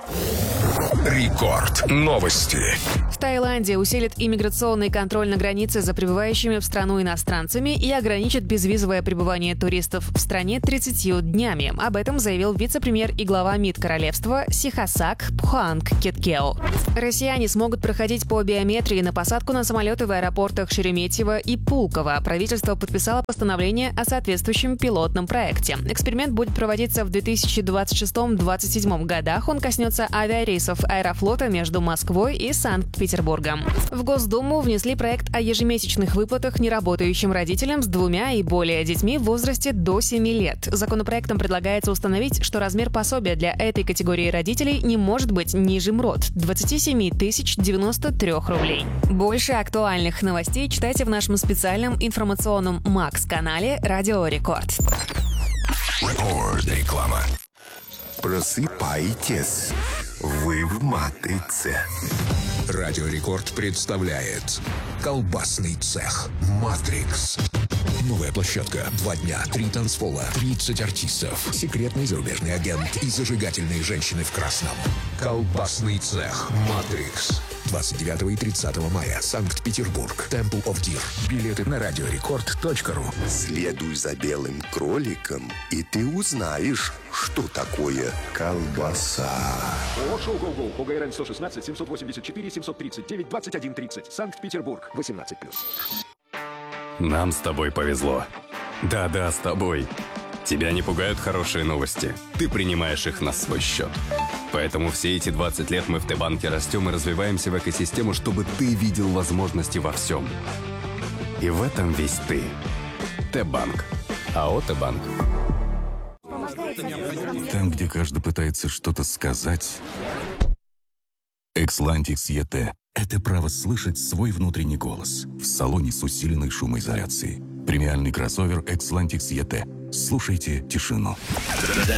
Рекорд. Новости. В Таиланде усилит иммиграционный контроль на границе за прибывающими в страну иностранцами и ограничит безвизовое пребывание туристов в стране 30 днями. Об этом заявил вице-премьер и глава МИД королевства Сихасак Пхуангкеткео. Россияне смогут проходить по биометрии на посадку на самолеты в аэропортах Шереметьево и Пулково. Правительство подписало постановление о соответствующем пилотном проекте. Эксперимент будет проводиться в 2026-2027 годах. Он коснется авиарейсов Аэрофлота между Москвой и Санкт-Петербургом. В Госдуму внесли проект о ежемесячных выплатах неработающим родителям с 2 и более детьми в возрасте до 7 лет. Законопроектом предлагается установить, что размер пособия для этой категории родителей не может быть ниже МРОТ – 27 093 рублей. Больше актуальных новостей читайте в нашем специальном информационном МАКС-канале «Радио Рекорд». Реклама. Просыпайтесь, вы в матрице. Радио Рекорд представляет колбасный цех «Матрикс». Новая площадка. 2 дня, 3 танцпола, 30 артистов, секретный зарубежный агент и зажигательные женщины в красном. Колбасный цех «Матрикс». 29 и 30 мая. Санкт-Петербург. Temple of Deer. Билеты на радиорекорд.ру. Следуй за белым кроликом, и ты узнаешь, что такое колбаса. Шоу «Гоу-Гоу» по ГРН 116 784 739 21 30. Санкт-Петербург. 18+. Нам с тобой повезло. Да-да, с тобой. Тебя не пугают хорошие новости. Ты принимаешь их на свой счет. Поэтому все эти 20 лет мы в Т-банке растем и развиваемся в экосистему, чтобы ты видел возможности во всем. И в этом весь ты. Т-банк. АО «Т-банк». Там, где каждый пытается что-то сказать, Экслантикс ЕТ – это право слышать свой внутренний голос в салоне с усиленной шумоизоляцией. Премиальный кроссовер Экслантикс ЕТ. Слушайте тишину.